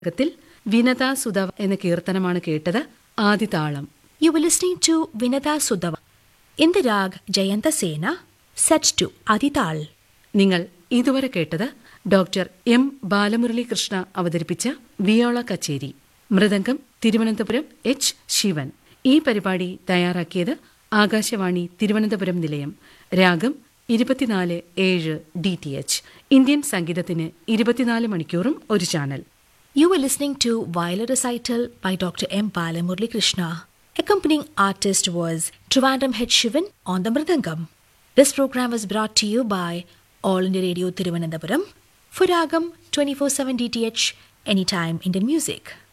ത്തിൽ വിനതാ സുധവ എന്ന കീർത്തനമാണ് കേട്ടത്. ആദിതാളം. You were listening to Vinata Sudhava in the rag Jayantasena, set to Adital. നിങ്ങൾ ഇതുവരെ കേട്ടത് ഡോക്ടർ എം ബാലമുരളി കൃഷ്ണ അവതരിപ്പിച്ച വിയോള കച്ചേരി. മൃദംഗം തിരുവനന്തപുരം എച്ച് ശിവൻ. ഈ പരിപാടി തയ്യാറാക്കിയത് ആകാശവാണി തിരുവനന്തപുരം നിലയം. രാഗം 24/7 DTH. ഇന്ത്യൻ സംഗീതത്തിന് 24 മണിക്കൂറും ഒരു channel. You were listening to Viola Recital by Dr. M. Balamurali Krishna. Accompanying artist was Trivandrum H. Shivan on the Mridangam. This program was brought to you by All India Radio Thiruvananthapuram for Ragam 24/7 DTH, anytime Indian music.